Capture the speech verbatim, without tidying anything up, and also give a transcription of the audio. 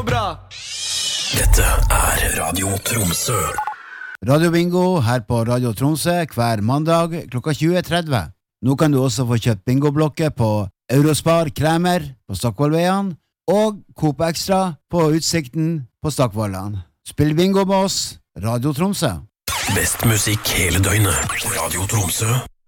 Bra! Dette er Radio Tromsø. Radio Bingo her på Radio Tromsø hver mandag klokka tjue tretti. Nå kan du også få kjøpt bingoblokker på Eurospar Kremer på Stokkvollveien og Coop Extra på Utsikten på Stokkvollan. Spill bingo med oss, Radio Tromsø. Best musikk hele døgnet. Radio Tromsø.